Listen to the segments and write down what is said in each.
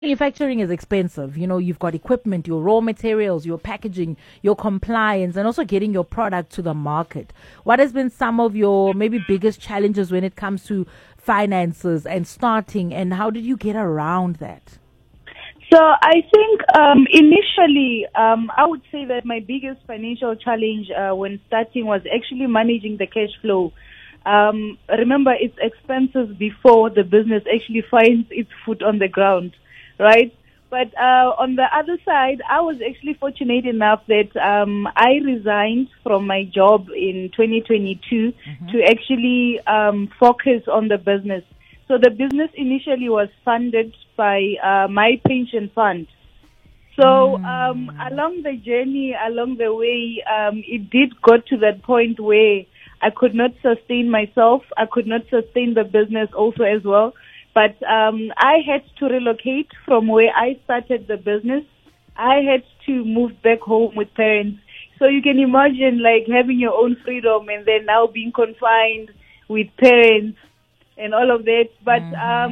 Manufacturing is expensive. You've got equipment, your raw materials, your packaging, your compliance, and also getting your product to the market. What has been some of your maybe biggest challenges when it comes to finances and starting, and how did you get around that? So I think initially, I would say that my biggest financial challenge when starting was actually managing the cash flow. Remember, it's expenses before the business actually finds its foot on the ground, right? But on the other side, I was actually fortunate enough that I resigned from my job in 2022 to actually focus on the business. So the business initially was funded by my pension fund. So along the journey, along the way, it did go to that point where I could not sustain myself. I could not sustain the business also as well. But I had to relocate from where I started the business. I had to move back home with parents. So you can imagine like having your own freedom and then now being confined with parents and all of that. But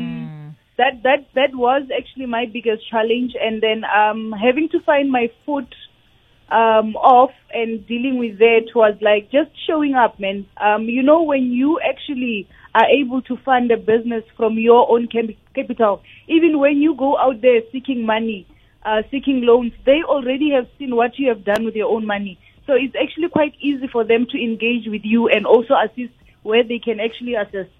that was actually my biggest challenge. And then having to find my foot off and dealing with that was like just showing up, man. When you actually are able to fund a business from your own capital, even when you go out there seeking money, seeking loans, they already have seen what you have done with your own money. So it's actually quite easy for them to engage with you and also assist where they can actually assist.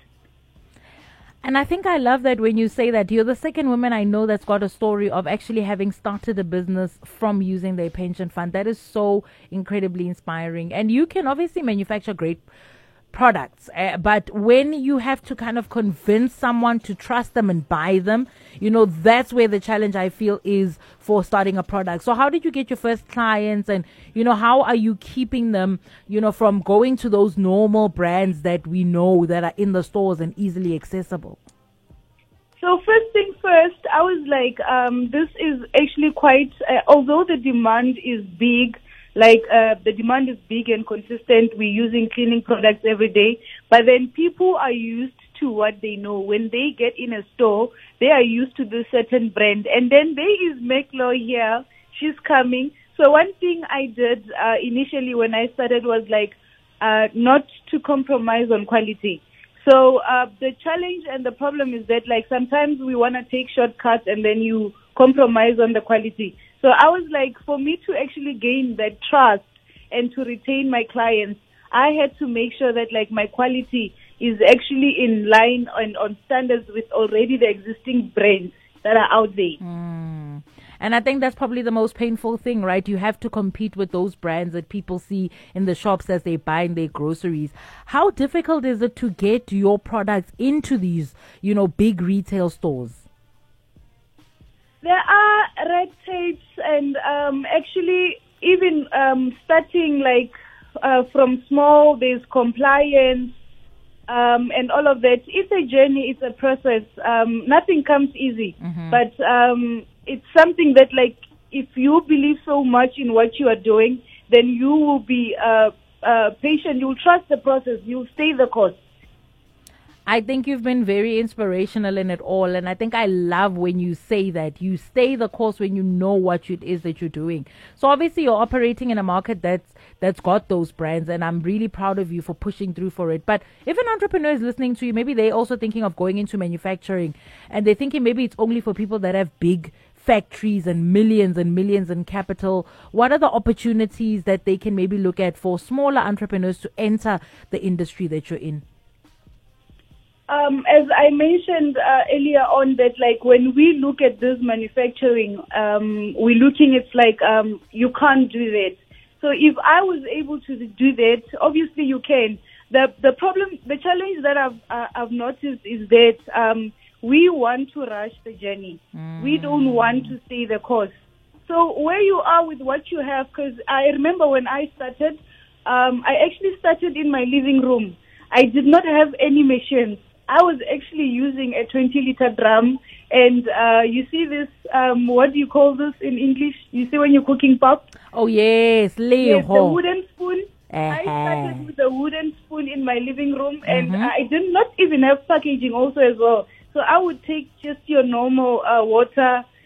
And I think I love that when you say that you're the second woman I know that's got a story of actually having started a business from using their pension fund. That is so incredibly inspiring. And you can obviously manufacture great products, but when you have to kind of convince someone to trust them and buy them, that's where the challenge I feel is for starting a product. So how did you get your first clients, and how are you keeping them from going to those normal brands that we know that are in the stores and easily accessible? So first thing first, I was like, this is actually quite, although the demand is big, the demand is big and consistent. We're using cleaning products every day. But then people are used to what they know. When they get in a store, they are used to this certain brand. And then there is Meklo here. She's coming. So one thing I did initially when I started was not to compromise on quality. So the challenge and the problem is that sometimes we want to take shortcuts and then you compromise on the quality. So I was like, for me to actually gain that trust and to retain my clients, I had to make sure that my quality is actually in line and on standards with already the existing brands that are out there. And I think that's probably the most painful thing, right? You have to compete with those brands that people see in the shops as they buy in their groceries. How difficult is it to get your products into these, big retail stores? There are red tapes and actually even starting from small, there's compliance and all of that. It's a journey, it's a process. Nothing comes easy. But it's something that if you believe so much in what you are doing, then you will be patient. You'll trust the process. You'll stay the course. I think you've been very inspirational in it all, and I think I love when you say that you stay the course when you know what it is that you're doing. So obviously you're operating in a market that's got those brands, and I'm really proud of you for pushing through for it. But if an entrepreneur is listening to you, maybe they're also thinking of going into manufacturing, and they're thinking maybe it's only for people that have big factories and millions in capital. What are the opportunities that they can maybe look at for smaller entrepreneurs to enter the industry that you're in? As I mentioned earlier on, that when we look at this manufacturing, we're looking at you can't do that. So if I was able to do that, obviously you can. The problem, the challenge that I've noticed is that we want to rush the journey. We don't want to stay the course. So where you are with what you have, because I remember when I started, I actually started in my living room. I did not have any machines. I was actually using a 20-liter drum, and you see this, what do you call this in English? You see when you're cooking pap? Oh, yes, Yes, the wooden spoon. I started with a wooden spoon in my living room, and I did not even have packaging also as well. So I would take just your normal water,